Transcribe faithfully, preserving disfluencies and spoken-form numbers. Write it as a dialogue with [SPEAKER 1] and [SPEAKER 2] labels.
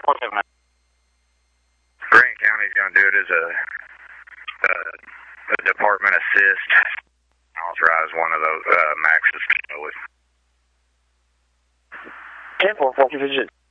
[SPEAKER 1] Grant County's going to do it as a, a, a department assist. Authorize one of those uh, Maxes to go with.
[SPEAKER 2] ten four, four, vision.